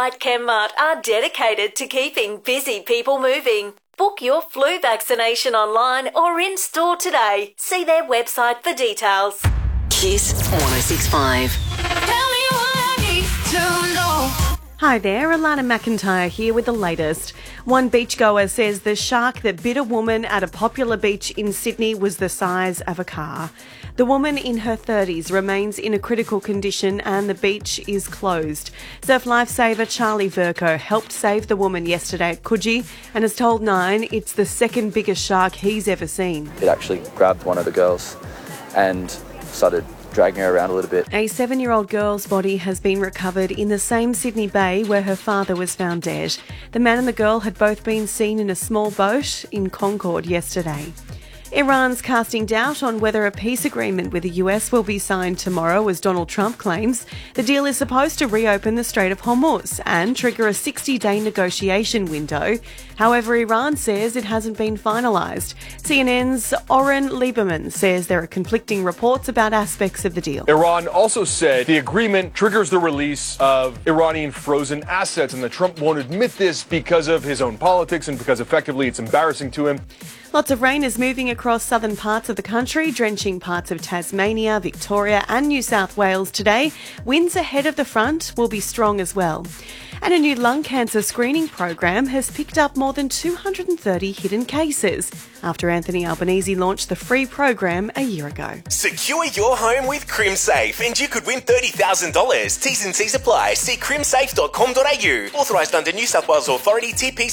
White Chemmart are dedicated to keeping busy people moving. Book your flu vaccination online or in-store today. See their website for details. Kiss 106.5. Tell me what I need to know. Hi there, Alana McIntyre here with the latest. One beachgoer says the shark that bit a woman at a popular beach in Sydney was the size of a car. The woman in her 30s remains in a critical condition and the beach is closed. Surf lifesaver Charlie Verco helped save the woman yesterday at Coogee and has told Nine it's the second biggest shark he's ever seen. It actually grabbed one of the girls and started dragging her around a little bit. A 7-year-old girl's body has been recovered in the same Sydney Bay where her father was found dead. The man and the girl had both been seen in a small boat in Concord yesterday. Iran's casting doubt on whether a peace agreement with the US will be signed tomorrow, as Donald Trump claims. The deal is supposed to reopen the Strait of Hormuz and trigger a 60-day negotiation window. However, Iran says it hasn't been finalised. CNN's Oren Lieberman says there are conflicting reports about aspects of the deal. Iran also said the agreement triggers the release of Iranian frozen assets and that Trump won't admit this because of his own politics and because effectively it's embarrassing to him. Lots of rain is moving across southern parts of the country, drenching parts of Tasmania, Victoria and New South Wales today. Winds ahead of the front will be strong as well. And a new lung cancer screening program has picked up more than 230 hidden cases after Anthony Albanese launched the free program a year ago. Secure your home with CrimSafe and you could win $30,000. T's and C's apply. See crimsafe.com.au. Authorised under New South Wales Authority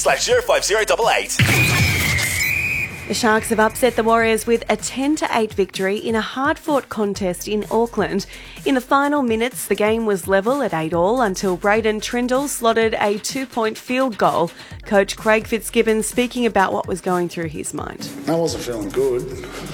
TP/05088. The Sharks have upset the Warriors with a 10-8 victory in a hard-fought contest in Auckland. In the final minutes, the game was level at 8-all until Braden Trindle slotted a 2-point field goal. Coach Craig Fitzgibbon speaking about what was going through his mind. I wasn't feeling good,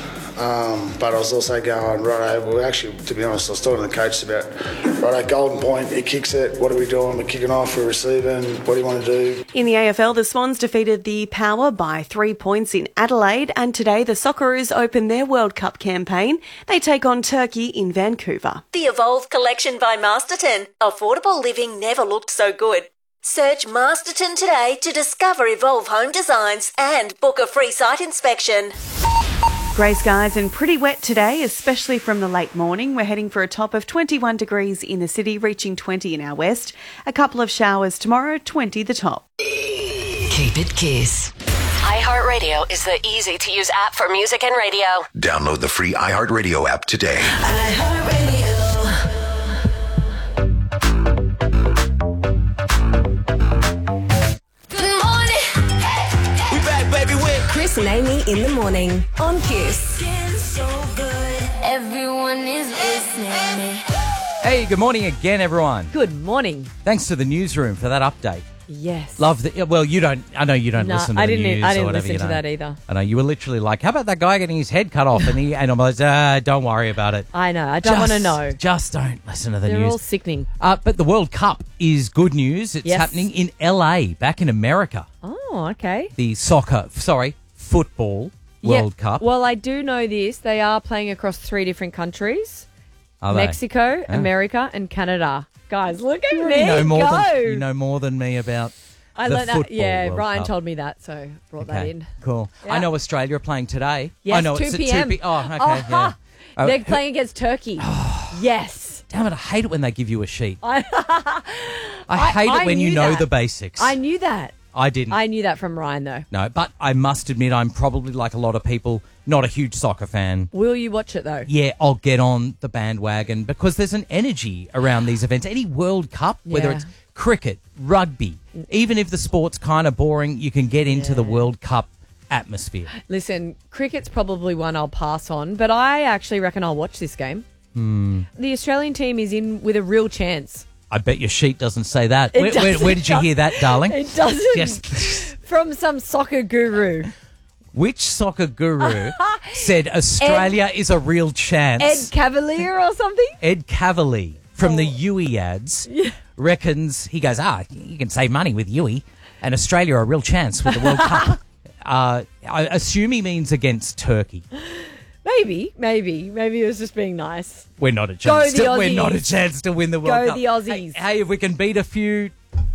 but I was also going, righto, well, actually, to be honest, I was talking to the coach about, righto, golden point, he kicks it, what are we doing? We're kicking off, we're receiving, what do you want to do? In the AFL, the Swans defeated the Power by 3 points in Adelaide, and today the Socceroos open their World Cup campaign. They take on Turkey in Vancouver. The Evolve collection by Masterton. Affordable living never looked so good. Search Masterton today to discover Evolve home designs and book a free site inspection. Grey skies and pretty wet today, especially from the late morning. We're heading for a top of 21 degrees in the city, reaching 20 in our west. A couple of showers tomorrow, 20 the top. Keep it Kiss. iHeartRadio is the easy-to-use app for music and radio. Download the free iHeartRadio app today. Chris and Amy in the morning on Kiss. Everyone is listening. Hey, good morning again, everyone. Good morning. Thanks to the newsroom for that update. Yes. Love the. Well, you don't. I know you don't listen to the news. I didn't or whatever, listen to that either. I know you were literally like, "How about that guy getting his head cut off?" And I'm like, "Don't worry about it." I know. I don't want to know. Just don't listen to the news. They're all sickening. But the World Cup is good news. It's happening in LA, back in America. Oh, okay. The football World Cup. Well, I do know this. They are playing across 3 different countries. Are they? Mexico, America, and Canada. Guys, look at me You go. know more than me about I the learned that. football Yeah, World Ryan Cup. told me that, so brought that in. Cool. Yeah. I know Australia are playing today. Yes, I know 2 it's p.m. at 2 p.m. Oh, okay. Yeah. They're playing against Turkey. Yes. Damn it, I hate it when they give you a sheet. I hate it when you know the basics. I knew that. I didn't. I knew that from Ryan, though. No, but I must admit I'm probably, like a lot of people, not a huge soccer fan. Will you watch it, though? Yeah, I'll get on the bandwagon because there's an energy around these events. Any World Cup, whether it's cricket, rugby, even if the sport's kind of boring, you can get into the World Cup atmosphere. Listen, cricket's probably one I'll pass on, but I actually reckon I'll watch this game. The Australian team is in with a real chance. I bet your sheet doesn't say that. Where did you hear that, darling? It doesn't. Just From some soccer guru. Which soccer guru said Australia is a real chance? Ed Cavalier or something? Ed Cavalier from the Yui ads reckons, he goes, you can save money with Yui and Australia are a real chance with the World Cup. I assume he means against Turkey. Maybe it was just being nice. We're not a chance. Go the Aussies. We're not a chance to win the World Cup. Go the Aussies. Hey, if we can beat a few